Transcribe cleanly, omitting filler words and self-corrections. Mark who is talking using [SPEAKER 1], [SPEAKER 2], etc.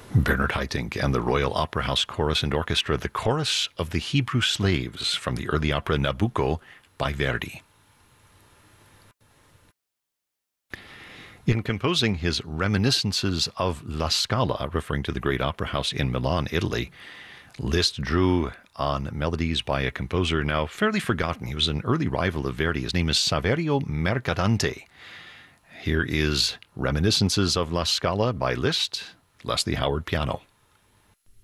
[SPEAKER 1] Bernard Haitink and the Royal Opera House Chorus and Orchestra, the Chorus of the Hebrew Slaves from the early opera Nabucco by Verdi. In composing his Reminiscences of La Scala, referring to the great opera house in Milan, Italy, Liszt drew on melodies by a composer now fairly forgotten. He was an early rival of Verdi. His name is Saverio Mercadante. Here is Reminiscences of La Scala by Liszt, Leslie Howard piano.